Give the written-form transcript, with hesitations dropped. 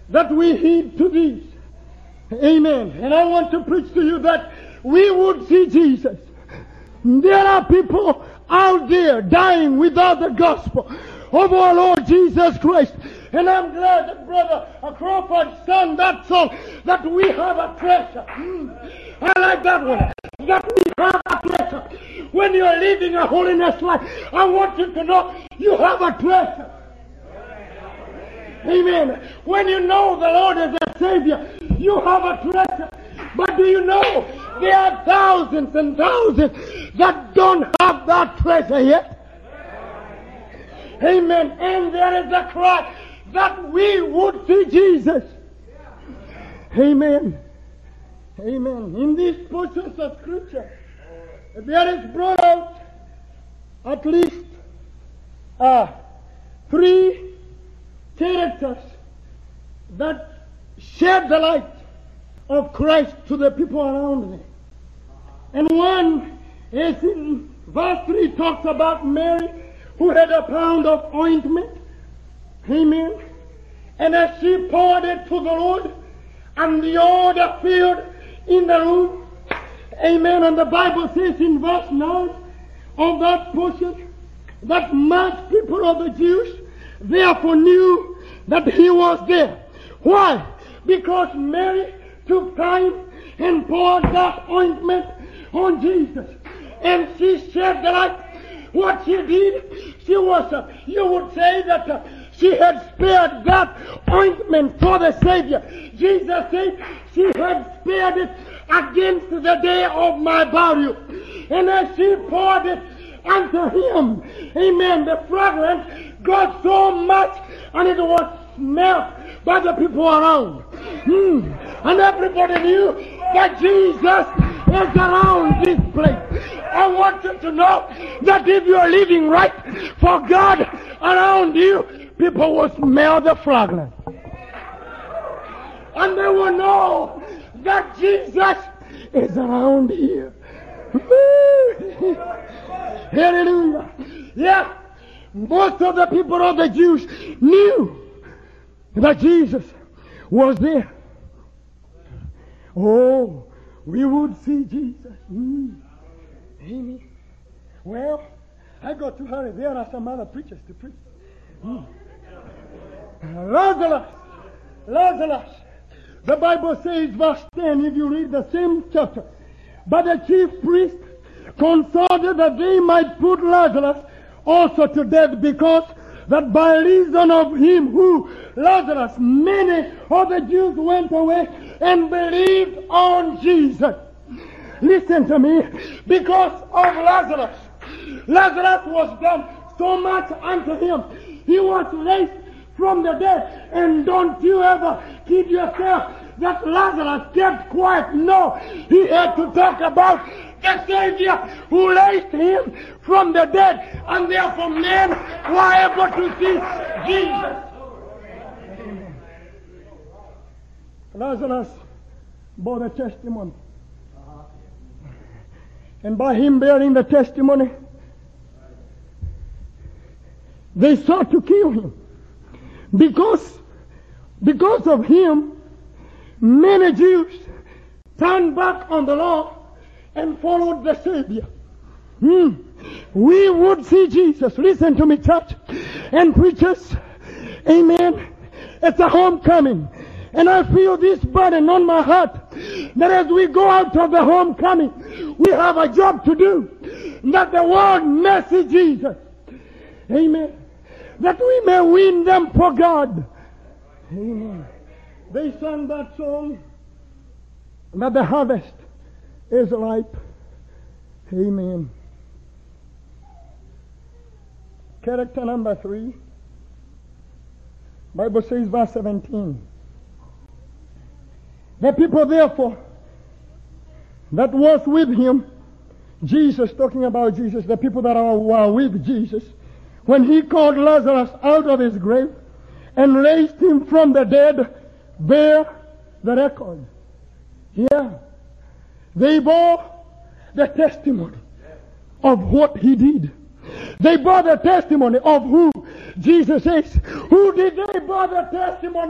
that we heed to these. Amen. And I want to preach to you that we would see Jesus. There are people out there dying without the gospel of our Lord Jesus Christ. And I'm glad that Brother Crawford sung that song, that we have a treasure. I like that one. That we have a treasure. When you're living a holiness life, I want you to know you have a treasure. Amen. When you know the Lord is a Savior, you have a treasure. But do you know there are thousands and thousands that don't have that treasure yet? Amen. And there is a cry that we would see Jesus. Amen. Amen. In these portions of Scripture, there is brought out at least 3 characters that shed the light of Christ to the people around them. And one is in verse 3, talks about Mary who had a pound of ointment. Amen. And as she poured it to the Lord, and the odor filled in the room. Amen. And the Bible says in verse 9 of that portion that most people of the Jews therefore knew that he was there. Why? Because Mary took time and poured that ointment on Jesus. And she shed the light. What she did, she was, you would say that she had spared that ointment for the Savior. Jesus said she had spared it against the day of my burial. And as she poured it unto him, amen, the fragrance got so much and it was smelled by the people around. And everybody knew that Jesus is around this place. I want you to know that if you are living right for God around you, people will smell the fragrance. And they will know that Jesus is around here. Hallelujah. Yeah. Most of the people of the Jews knew that Jesus was there. Oh, we would see Jesus. Amen. Well, I got to hurry. There are some other preachers to preach. Lazarus. The Bible says, verse 10, if you read the same chapter, but the chief priest consulted that they might put Lazarus also to death, because that by reason of him who, Lazarus, many of the Jews went away and believed on Jesus. Listen to me. Because of Lazarus was done so much unto him. He was raised from the dead. And don't you ever kid yourself that Lazarus kept quiet. No, he had to talk about the Savior who raised him from the dead. And therefore men were able to see Jesus. Amen. Lazarus bore the testimony. And by him bearing the testimony, they sought to kill him. Because of him, many Jews turned back on the law and followed the Savior. We would see Jesus. Listen to me, church and preachers. Amen. It's a homecoming. And I feel this burden on my heart that as we go out of the homecoming, we have a job to do. That the world may see Jesus. Amen. That we may win them for God. Amen. They sang that song that the harvest is ripe. Amen. Character number 3. Bible says verse 17. The people therefore that was with him, Jesus, talking about Jesus, the people that were with Jesus, when he called Lazarus out of his grave and raised him from the dead, bear the record. Yeah. They bore the testimony of what he did. They bore the testimony of who Jesus is. Who did they bear the testimony